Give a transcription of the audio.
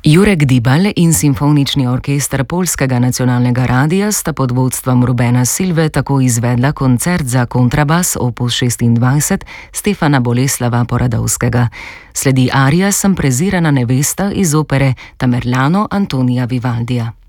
Jurek Dibal in Simfonični orkester Poljskega nacionalnega radia sta pod vodstvom Rubena Silve tako izvedla koncert za kontrabas opus 26 Stefana Boleslava Poradovskega. Sledi arija Sem prezirana nevesta iz opere Tamerlano Antonija Vivaldija.